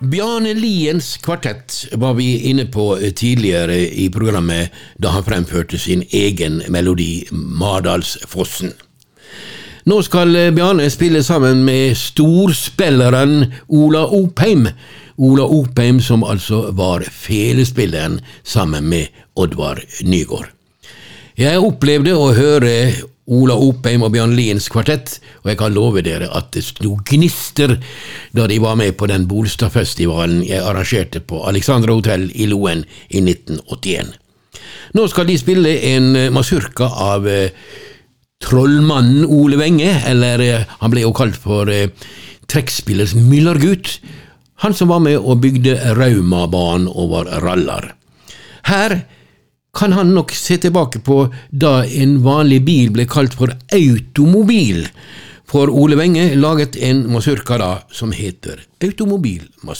Bjarne Liens kvartett var vi inne på tidligere i programmet da han fremførte sin egen melodi Mardalsfossen. Nå skal Bjarne spille sammen med storspilleren Ola Opheim. Ola Opheim som altså var felespilleren sammen med Oddvar Nygård. Jeg opplevde å høre Ola Opheim og Bjarne Liens kvartett, og jeg kan love dere at det sto gnister da de var med på den Bolstadfestivalen jeg arrangerte på Alexandra Hotel i Loen i 1981. Nå skal de spille en mazurka av trollmannen Ole Wenge, eller han ble jo kalt for trekkspillers Myllargut, han som var med og bygde Raumabanen over Rallar. Her kan han nok se tilbake på da en vanlig bil ble kalt for automobil, for Ole Wenge laget en mazurka da som heter Automobil Mazurka.